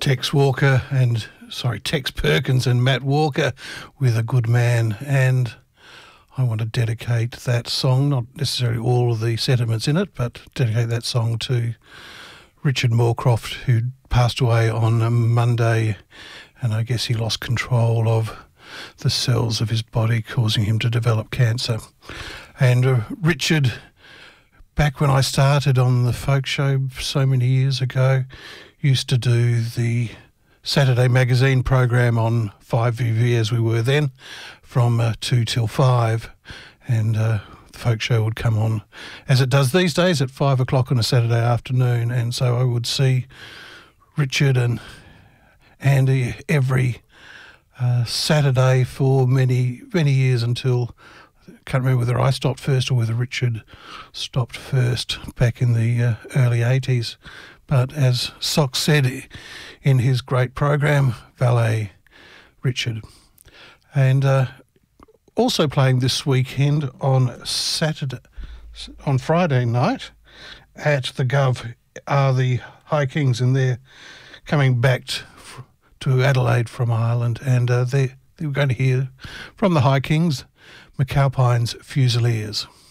Tex Perkins and Matt Walker with A Good Man, and I want to dedicate that song, not necessarily all of the sentiments in it, but dedicate that song to Richard Moorcroft, who passed away on a Monday, and I guess he lost control of the cells of his body, causing him to develop cancer. And Richard, back when I started on the folk show so many years ago, used to do the Saturday magazine program on 5VV as we were then, from 2 till 5, and the folk show would come on as it does these days at 5 o'clock on a Saturday afternoon, and so I would see Richard and Andy every Saturday for many years, until I can't remember whether I stopped first or whether Richard stopped first back in the early 80s. But as Sock said in his great program, Valet Richard. And also playing this weekend on Friday night at the Gov are the High Kings, and they're coming back to Adelaide from Ireland, and we're going to hear from the High Kings, McAlpine's Fusiliers.